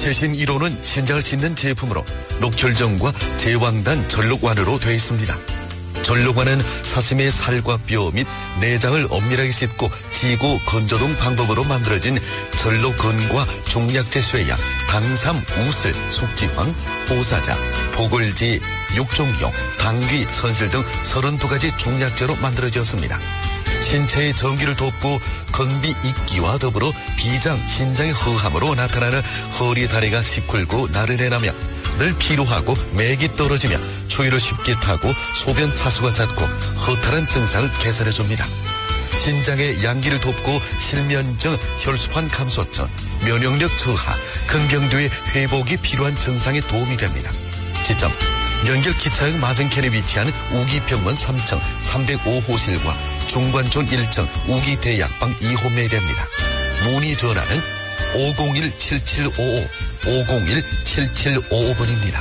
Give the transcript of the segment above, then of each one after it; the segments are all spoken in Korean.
최신 1호는 신장을 씻는 제품으로 녹혈정과 제왕단 전록완으로 되어 있습니다. 전록완은 사슴의 살과 뼈 및 내장을 엄밀하게 씻고 지고 건조동 방법으로 만들어진 전록건과 종약제 쇠약, 당삼, 우슬, 숙지황, 보사자, 보글지, 육종용, 당귀, 선실 등 32가지 중약제로 만들어졌습니다. 신체의 정기를 돕고 건비 있기와 더불어 비장, 신장의 허함으로 나타나는 허리 다리가 시큰고 나른해나며 늘 피로하고 맥이 떨어지며 추위를 쉽게 타고 소변 차수가 잦고 허탈한 증상을 개선해줍니다. 신장의 양기를 돕고 실면증, 혈소판 감소증, 면역력 저하, 근경도의 회복이 필요한 증상에 도움이 됩니다. 지점 연결 기차역 맞은편에 위치한 우기병원 3층 305호실과 중관촌 1층 우기대약방 2호 매대입니다. 문의 전화는 501-7755, 501-7755번입니다.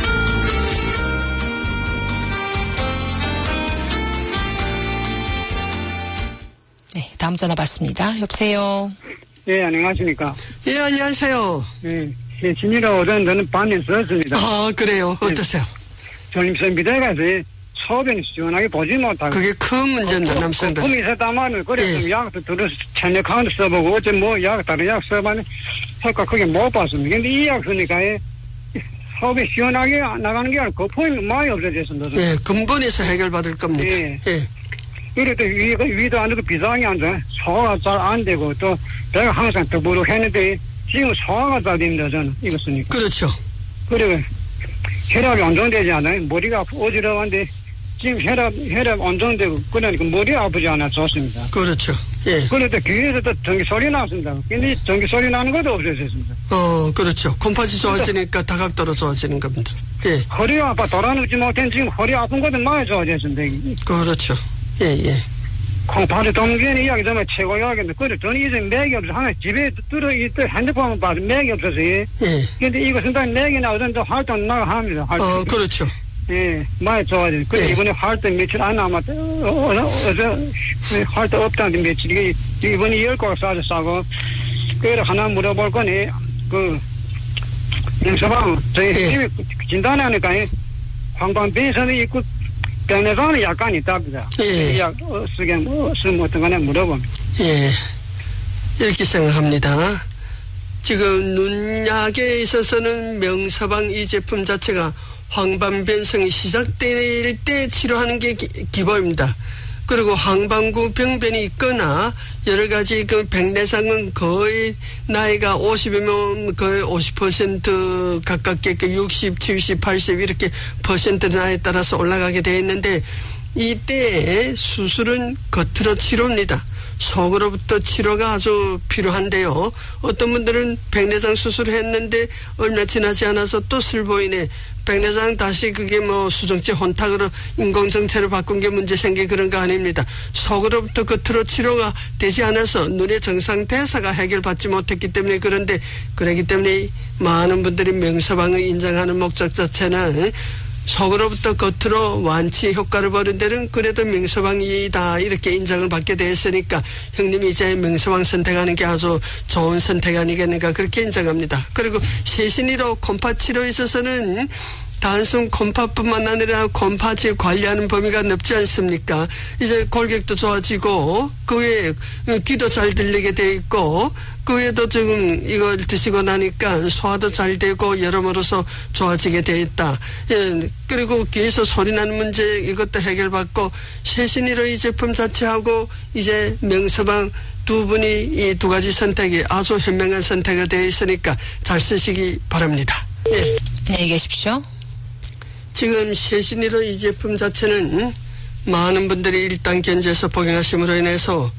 네, 다음 전화 받습니다. 여보세요. 예, 안녕하십니까. 예, 안녕하세요. 예, 신이라 오전 저는 밤에 썼습니다. 아, 그래요. 어떠세요? 전립선비대에 가서 소변이 시원하게 보지 못하고. 그게 큰 문제입니다, 남성들. 거품이 있었다마는, 그래서 예. 약도 들어서 천력한도 써보고, 어째 다른 약 써봤는데, 효과 크게 못 봤습니다. 근데 이 약 쓰니까, 소변이 시원하게 나가는 게 아니라 거품이 많이 없어졌습니다. 예, 근본에서 해결받을 겁니다. 예. 예. 이래도 위도 안 되고 비상이 안 돼. 소화가 잘 안 되고, 또 배가 항상 더부룩 했는데, 지금 소화가 잘 됩니다, 저는. 이거 쓰니까. 그렇죠. 그리고 혈압이 안정되지 않아요. 머리가 어지러운데 지금 혈압 안정되고 그러니까 머리 아프지 않아 좋습니다. 그렇죠. 예. 그래도 귀에서도 전기 소리 났습니다. 근데 전기 소리 나는 것도 없어졌습니다. 그렇죠. 콩팥이 좋아지니까 다각도로 좋아지는 겁니다. 예. 허리 아파 돌아눕지 못한 지금 허리 아픈 것도 많이 좋아졌습니다. 그렇죠. 예, 예. 콩팥이 동기는 이야기 정말 최고 이야기인데 그래 저는 이제 맥이 없어서 하나 집에 들어있을 핸드폰만 봐도 맥이 없어서 예. 근데 이거 순간 맥이 나오던데 활동 나가 합니다. 활동. 그렇죠. 예, 많이 좋아져요. 그래, 예. 이번에 활동 며칠 안 남았다. 어제 활동 없다는데 며칠, 이번에 10개 싸고, 그래, 하나 물어볼 거니, 영서방, 저희 예. 진단하니까, 황방변선이 있고, 병내장은 약간 있답니다. 예. 약, 쓰면 어떤 거냐 물어봅니다. 예. 이렇게 생각합니다. 지금 눈약에 있어서는 명서방 이 제품 자체가 황반변성이 시작될 때 치료하는 게 기본입니다. 그리고 황반구 병변이 있거나 여러 가지 백내장은 거의 나이가 50이면 거의 50% 가깝게 60, 70, 80 이렇게 퍼센트 나이에 따라서 올라가게 되어 있는데 이때 수술은 겉으로 치료입니다. 속으로부터 치료가 아주 필요한데요. 어떤 분들은 백내장 수술을 했는데 얼마 지나지 않아서 또 슬보이네. 백내장 다시 그게 수정체 혼탁으로 인공정체로 바꾼 게 문제 생긴 그런 거 아닙니다. 속으로부터 겉으로 치료가 되지 않아서 눈의 정상 대사가 해결받지 못했기 때문에 그런데 그렇기 때문에 많은 분들이 명서방을 인정하는 목적 자체는 속으로부터 겉으로 완치 효과를 보는 데는 그래도 명서방이다 이렇게 인정을 받게 됐으니까 형님이 이제 명서방 선택하는 게 아주 좋은 선택 아니겠는가 그렇게 인정합니다. 그리고 세신이로 콩팥 치료에 있어서는 단순 콩팥뿐만 아니라 콩팥을 관리하는 범위가 넓지 않습니까? 이제 골격도 좋아지고 그 외에 귀도 잘 들리게 돼 있고 그 외에도 지금 이걸 드시고 나니까 소화도 잘 되고 여러모로서 좋아지게 돼 있다. 예, 그리고 귀에서 소리 나는 문제 이것도 해결받고 세신이로 이 제품 자체하고 이제 명서방 두 분이 이 두 가지 선택이 아주 현명한 선택이 되어 있으니까 잘 쓰시기 바랍니다. 예. 안녕히 계십시오. 지금 세신이로 이 제품 자체는 많은 분들이 1단 견제에서 복용하심으로 인해서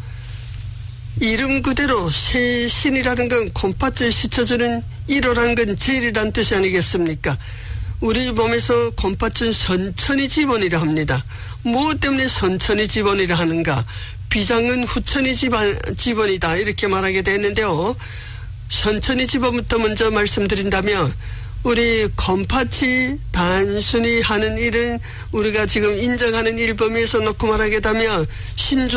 이름 그대로 세신이라는 건 콩팥을 씻어주는 1호라는 건 젤이라는 뜻이 아니겠습니까? 우리 몸에서 콩팥은 선천이 지번이라 합니다. 무엇 때문에 선천이 지번이라 하는가? 비장은 후천이 지번이다 이렇게 말하게 되는데요. 선천이 지번부터 먼저 말씀드린다면 우리 콩팥이 단순히 하는 일은 우리가 지금 인정하는 일 범위에서 놓고 말하게 되면 신주